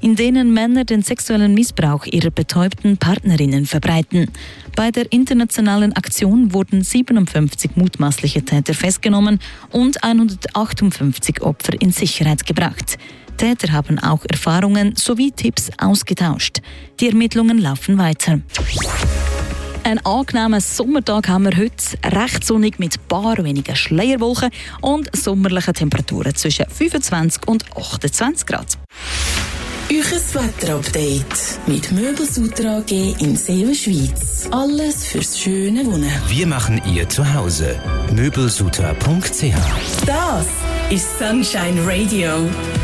in denen Männer den sexuellen Missbrauch ihrer betäubten Partnerinnen verbreiten. Bei der internationalen Aktion wurden 57 mutmaßliche Täter festgenommen und 158 Opfer in Sicherheit gebracht. Täter haben auch Erfahrungen sowie Tipps ausgetauscht. Die Ermittlungen laufen weiter. Einen angenehmen Sommertag haben wir heute, recht sonnig mit ein paar wenigen Schleierwolken und sommerlichen Temperaturen zwischen 25 und 28 Grad. Euches Wetterupdate mit Möbelsutra AG in Seelenschweiz. Alles fürs schöne Wohnen. Wir machen ihr Zuhause. Möbelsutra.ch. Das ist Sunshine Radio.